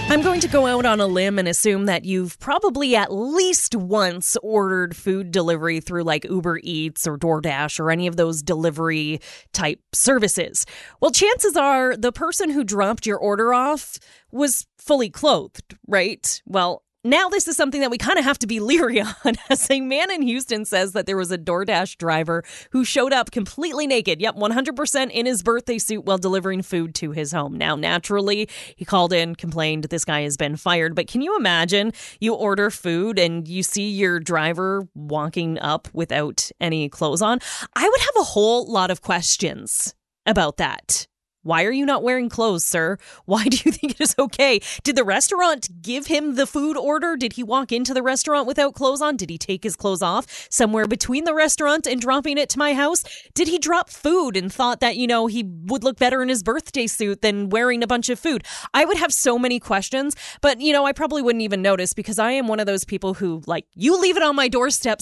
I'm going to go out on a limb and assume that you've probably at least once ordered food delivery through like Uber Eats or DoorDash or any of those delivery type services. Well, chances are the person who dropped your order off was fully clothed, right? Well, now this is something that we kind of have to be leery on, as a man in Houston says that there was a DoorDash driver who showed up completely naked, 100% in his birthday suit while delivering food to his home. Now, naturally, he called in, complained, this guy has been fired. But can you imagine you order food and you see your driver walking up without any clothes on? I would have a whole lot of questions about that. Why are you not wearing clothes, sir? Why do you think it is okay? Did the restaurant give him the food order? Did he walk into the restaurant without clothes on? Did he take his clothes off somewhere between the restaurant and dropping it to my house? Did he drop food and thought that, he would look better in his birthday suit than wearing a bunch of food? I would have so many questions, but, I probably wouldn't even notice because I am one of those people who, you leave it on my doorstep,